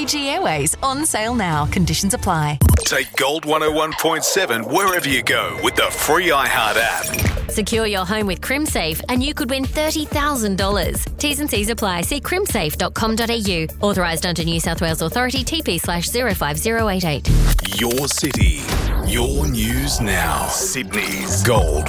Fiji Airways on sale now. Conditions apply. Take Gold 101.7 wherever you go with the free iHeart app. Secure your home with CrimSafe and you could win $30,000. T's and C's apply. See crimsafe.com.au. Authorised under New South Wales Authority TP/05088. Your city, your news now. Sydney's Gold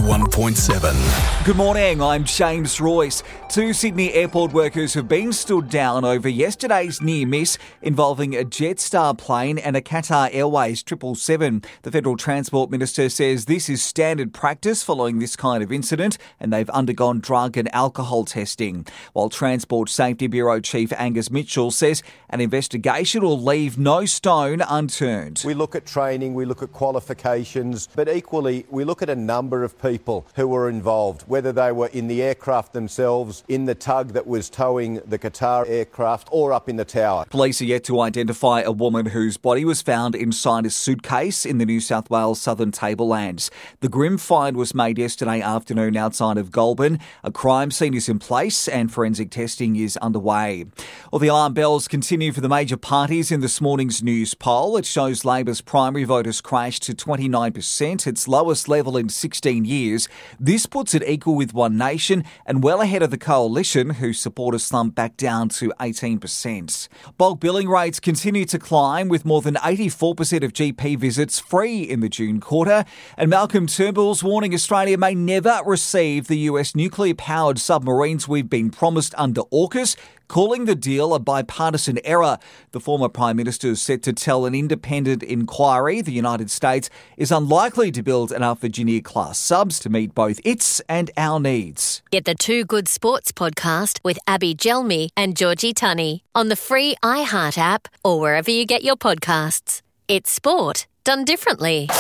101.7. Good morning, I'm James Royce. 2 Sydney airport workers have been stood down over yesterday's near miss involving a Jetstar plane and a Qatar Airways 777. The Federal Transport Minister says this is standard practice following this kind of incident and they've undergone drug and alcohol testing. While Transport Safety Bureau Chief Angus Mitchell says an investigation will leave no stone unturned. We look at training, we look at qualifications, but equally we look at a number of people who were involved, whether they were in the aircraft themselves, in the tug that was towing the Qatar aircraft, or up in the tower. Police are yet to identify a woman whose body was found inside a suitcase in the New South Wales Southern Tablelands. The grim find was made yesterday afternoon outside of Goulburn. A crime scene is in place and forensic testing is underway. Well, the alarm bells continue for the major parties in this morning's news poll. It shows Labor's primary vote has crashed to 29%, its lowest level in 16 years. This puts it equal with One Nation and well ahead of the Coalition, whose supporters slumped back down to 18%. Bulk billing rates continue to climb, with more than 84% of GP visits free in the June quarter. And Malcolm Turnbull's warning Australia may never receive the US nuclear-powered submarines we've been promised under AUKUS, calling the deal a bipartisan error. The former Prime Minister is set to tell an independent inquiry the United States is unlikely to build enough Virginia-class subs to meet both its and our needs. Get the Two Good Sports podcast with Abby Gelmi and Georgie Tunney on the free iHeart app or wherever you get your podcasts. It's sport done differently.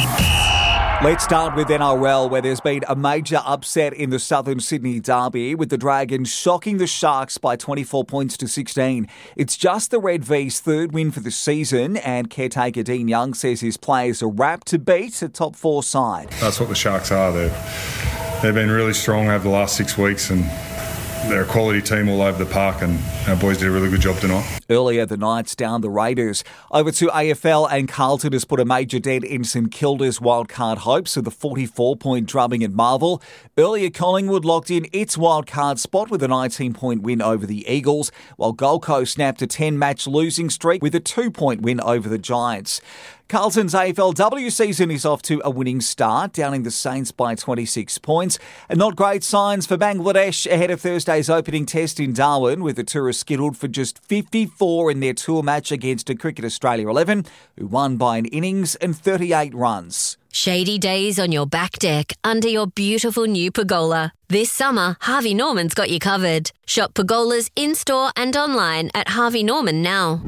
Let's start with NRL, where there's been a major upset in the Southern Sydney derby, with the Dragons shocking the Sharks by 24 points to 16. It's just the Red V's third win for the season, and caretaker Dean Young says his players are rapt to beat a top 4 side. That's what the Sharks are. They've been really strong over the last 6 weeks, and they're a quality team all over the park, and our boys did a really good job tonight. Earlier, the Knights down the Raiders. Over to AFL, and Carlton has put a major dent in St Kilda's wildcard hopes of the 44-point drubbing at Marvel. Earlier, Collingwood locked in its wildcard spot with a 19-point win over the Eagles, while Gold Coast snapped a 10-match losing streak with a 2-point win over the Giants. Carlton's AFLW season is off to a winning start, downing the Saints by 26 points. And not great signs for Bangladesh ahead of Thursday's opening test in Darwin, with the tourists skittled for just 54 in their tour match against a Cricket Australia 11, who won by an innings and 38 runs. Shady days on your back deck under your beautiful new pergola. This summer, Harvey Norman's got you covered. Shop pergolas in-store and online at Harvey Norman now.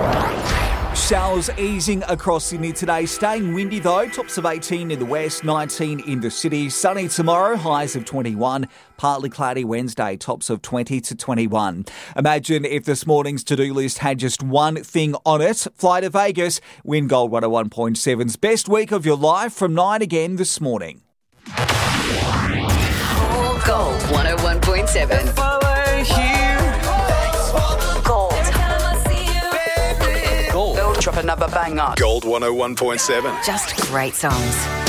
Showers easing across Sydney today, staying windy though, tops of 18 in the west, 19 in the city. Sunny tomorrow, highs of 21. Partly cloudy Wednesday, tops of 20 to 21. Imagine if this morning's to-do list had just one thing on it. Fly to Vegas, win Gold 101.7's best week of your life from 9 again this morning. Gold 101.7. Gold. Gold. Drop another banger. Gold 101.7. Just great songs.